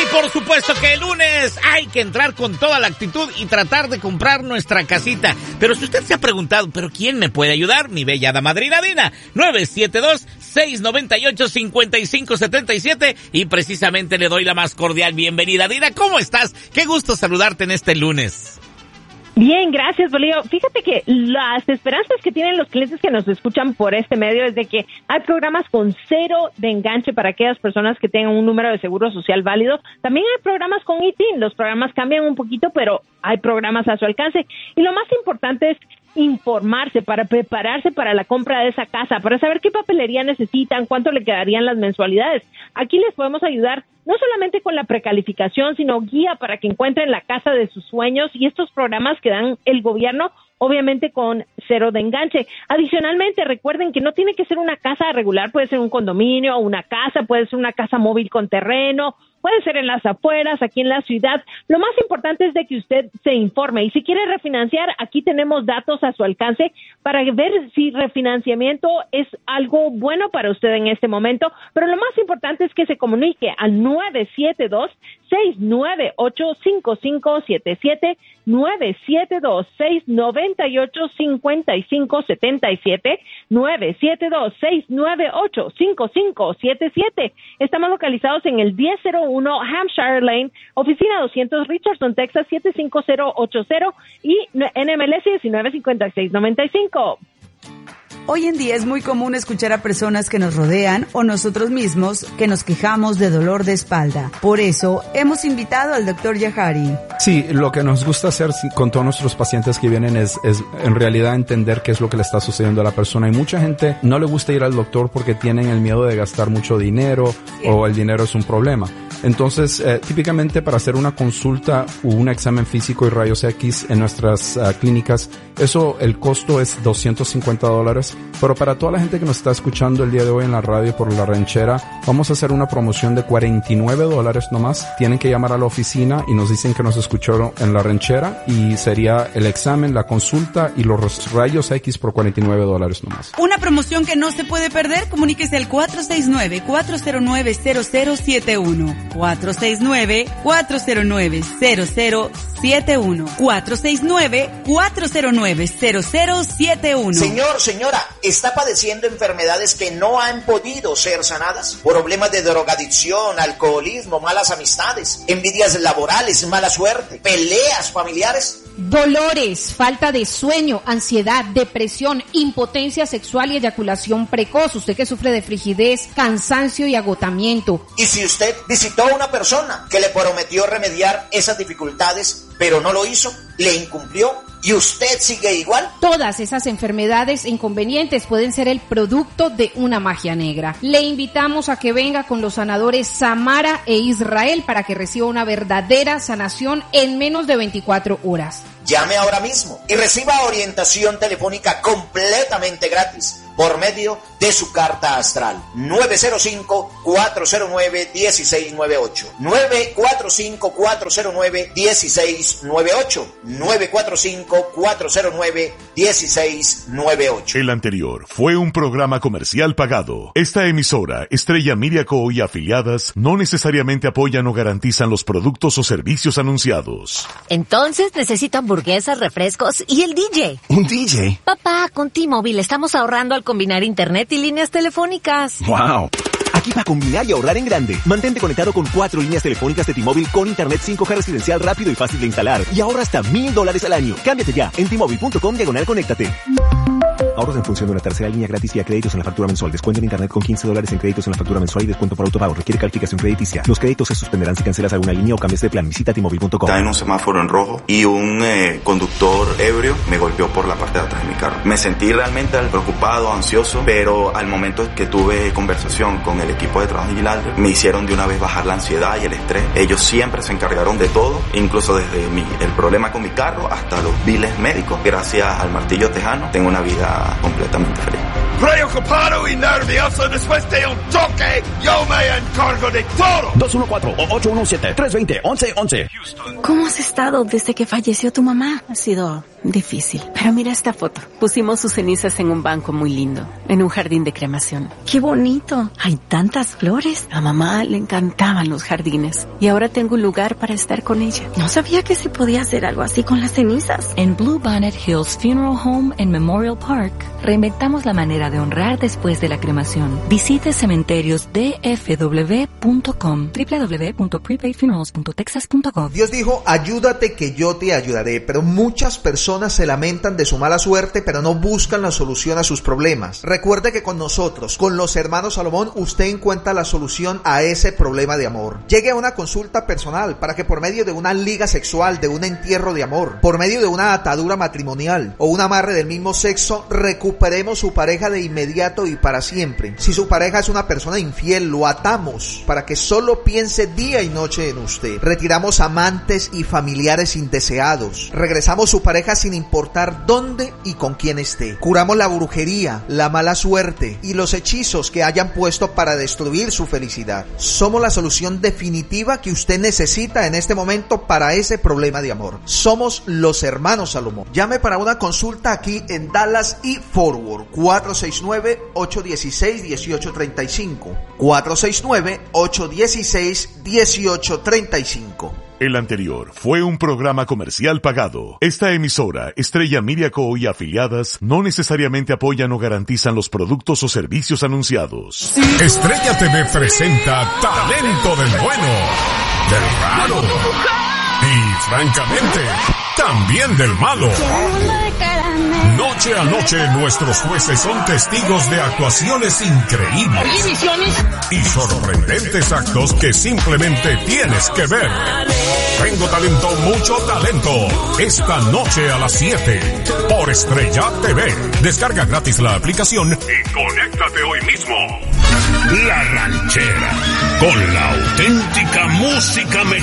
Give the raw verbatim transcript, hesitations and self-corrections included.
por supuesto que el lunes hay que entrar con toda la actitud y tratar de comprar nuestra casita. Pero si usted se ha preguntado, ¿pero quién me puede ayudar? Mi bella madrina Dina, nueve siete dos, seis nueve ocho, cinco cinco siete siete, y precisamente le doy la más cordial bienvenida. Dina, ¿cómo estás? Qué gusto saludarte en este lunes. Bien, gracias, Bolívar. Fíjate que las esperanzas que tienen los clientes que nos escuchan por este medio es de que hay programas con cero de enganche para aquellas personas que tengan un número de seguro social válido. También hay programas con I T I N. Los programas cambian un poquito, pero hay programas a su alcance. Y lo más importante es informarse para prepararse para la compra de esa casa, para saber qué papelería necesitan, cuánto le quedarían las mensualidades. Aquí les podemos ayudar no solamente con la precalificación, sino guía para que encuentren la casa de sus sueños y estos programas que dan el gobierno, obviamente con cero de enganche. Adicionalmente, recuerden que no tiene que ser una casa regular, puede ser un condominio, una casa, puede ser una casa móvil con terreno, puede ser en las afueras, aquí en la ciudad. Lo más importante es de que usted se informe. Y si quiere refinanciar, aquí tenemos datos a su alcance para ver si refinanciamiento es algo bueno para usted en este momento. Pero lo más importante es que se comunique al nueve siete dos, seis nueve ocho, cinco cinco siete siete, nueve siete dos, seis nueve ocho, cinco cinco siete siete, nueve siete dos, seis nueve ocho, cinco cinco siete siete. Estamos localizados en el diez cero uno Hampshire Lane, oficina doscientos, Richardson, Texas, siete cinco cero ocho cero y N M L S diecinueve cincuenta y seis noventa y cinco. Hoy en día es muy común escuchar a personas que nos rodean o nosotros mismos que nos quejamos de dolor de espalda. Por eso hemos invitado al doctor Yahari. Sí, lo que nos gusta hacer con todos nuestros pacientes que vienen es, es en realidad entender qué es lo que le está sucediendo a la persona. Y mucha gente no le gusta ir al doctor porque tienen el miedo de gastar mucho dinero, sí, o el dinero es un problema. Entonces, eh, típicamente para hacer una consulta o un examen físico y rayos X en nuestras uh, clínicas, eso, el costo es doscientos cincuenta dólares. Pero para toda la gente que nos está escuchando el día de hoy en la radio por La Ranchera, vamos a hacer una promoción de cuarenta y nueve dólares nomás. Tienen que llamar a la oficina y nos dicen que nos escucharon en La Ranchera y sería el examen, la consulta y los rayos X por cuarenta y nueve dólares nomás. Una promoción que no se puede perder. Comuníquese al cuatro seis nueve, cuatro cero nueve, cero cero siete uno. cuatro seis nueve, cuatro cero nueve, cero cero siete uno. cuatro seis nueve, cuatro cero nueve, cero cero siete uno. Señor, señora, ¿está padeciendo enfermedades que no han podido ser sanadas? Problemas de drogadicción, alcoholismo, malas amistades, envidias laborales, mala suerte, peleas familiares. Dolores, falta de sueño, ansiedad, depresión, impotencia sexual y eyaculación precoz. Usted que sufre de frigidez, cansancio y agotamiento. Y si usted visitó a una persona que le prometió remediar esas dificultades, pero no lo hizo, le incumplió, y usted sigue igual. Todas esas enfermedades e inconvenientes pueden ser el producto de una magia negra. Le invitamos a que venga con los sanadores Samara e Israel para que reciba una verdadera sanación en menos de veinticuatro horas. Llame ahora mismo y reciba orientación telefónica completamente gratis por medio de su carta astral. nueve cero cinco, cuatro cero nueve, uno seis nueve ocho. nueve cuatro cinco, cuatro cero nueve, uno seis nueve ocho. nueve cuatro cinco, cuatro cero nueve, uno seis nueve ocho. El anterior fue un programa comercial pagado. Esta emisora, Estrella Media Co. y afiliadas, no necesariamente apoyan o garantizan los productos o servicios anunciados. Entonces necesito hamburguesas, refrescos y el D J. ¿Un D J? Papá, con T-Mobile estamos ahorrando al combinar internet y líneas telefónicas. ¡Wow! Aquí va a combinar y ahorrar en grande. Mantente conectado con cuatro líneas telefónicas de T-Mobile con internet cinco G residencial rápido y fácil de instalar. Y ahorra hasta mil dólares al año. Cámbiate ya en T-Mobile punto com diagonal conéctate. Ahorros en función de una tercera línea gratis y a créditos en la factura mensual. Descuento en internet con quince dólares en créditos en la factura mensual y descuento por autopago. Requiere calificación crediticia. Los créditos se suspenderán si cancelas alguna línea o cambias de plan. Visita T Mobile punto com. Estaba en un semáforo en rojo y un eh, conductor ebrio me golpeó por la parte de atrás de mi carro. Me sentí realmente preocupado, ansioso, pero al momento que tuve conversación con el equipo de trabajo vigilante, me hicieron de una vez bajar la ansiedad y el estrés. Ellos siempre se encargaron de todo, incluso desde mi, el problema con mi carro hasta los biles médicos. Gracias al martillo tejano, tengo una vida completamente feliz. Preocupado y nervioso después de un toque, yo me encargo de todo. dos uno cuatro, ocho uno siete, tres dos cero, once once. ¿Cómo has estado desde que falleció tu mamá? Ha sido difícil. Pero mira esta foto. Pusimos sus cenizas en un banco muy lindo, en un jardín de cremación. ¡Qué bonito! Hay tantas flores. A mamá le encantaban los jardines y ahora tengo un lugar para estar con ella. No sabía que se podía hacer algo así con las cenizas. En Bluebonnet Hills Funeral Home en Memorial Park, reinventamos la manera de honrar después de la cremación. Visite cementerios d f w punto com, doble u doble u doble u punto prepaid funerals punto texas punto gov. Dios dijo, ayúdate que yo te ayudaré, pero muchas personas se lamentan de su mala suerte, pero no buscan la solución a sus problemas. Recuerde que con nosotros, con los hermanos Salomón, usted encuentra la solución a ese problema de amor. Llegue a una consulta personal para que por medio de una liga sexual, de un entierro de amor, por medio de una atadura matrimonial o un amarre del mismo sexo, recuperemos su pareja de inmediato y para siempre. Si su pareja es una persona infiel, lo atamos para que solo piense día y noche en usted. Retiramos amantes y familiares indeseados. Regresamos su pareja sin importar dónde y con quién esté. Curamos la brujería, la mala suerte y los hechizos que hayan puesto para destruir su felicidad. Somos la solución definitiva que usted necesita en este momento para ese problema de amor. Somos los hermanos Salomón. Llame para una consulta aquí en Dallas y Forward. cuatro seis nueve, ocho uno seis, uno ocho tres cinco. cuatro seis nueve, ocho uno seis, uno ocho tres cinco. El anterior fue un programa comercial pagado. Esta emisora, Estrella Media Co. y afiliadas, no necesariamente apoyan o garantizan los productos o servicios anunciados. Estrella T V presenta Talento del Bueno, del Raro y, francamente, también del malo. Noche a noche nuestros jueces son testigos de actuaciones increíbles y sorprendentes actos que simplemente tienes que ver. Tengo talento, mucho talento. Esta noche a las siete por Estrella T V. Descarga gratis la aplicación y conéctate hoy mismo. La Ranchera, con la auténtica música mexicana.